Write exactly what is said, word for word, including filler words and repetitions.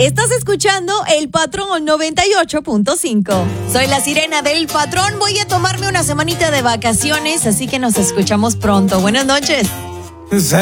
Estás escuchando El Patrón noventa y ocho punto cinco. Soy la sirena del Patrón. Voy a tomarme una semanita de vacaciones, así que nos escuchamos pronto. Buenas noches.